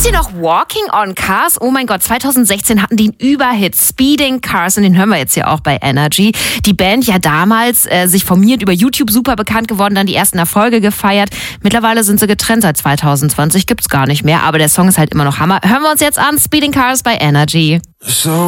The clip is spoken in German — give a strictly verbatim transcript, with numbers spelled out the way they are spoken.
Wisst ihr noch Walking on Cars? Oh mein Gott, zwanzig sechzehn hatten die einen Überhit, Speeding Cars, und den hören wir jetzt hier auch bei Energy. Die Band ja damals äh, sich formiert, über YouTube super bekannt geworden, dann die ersten Erfolge gefeiert. Mittlerweile sind sie getrennt, seit zwanzig zwanzig gibt's gar nicht mehr, aber der Song ist halt immer noch Hammer. Hören wir uns jetzt an, Speeding Cars bei Energy. So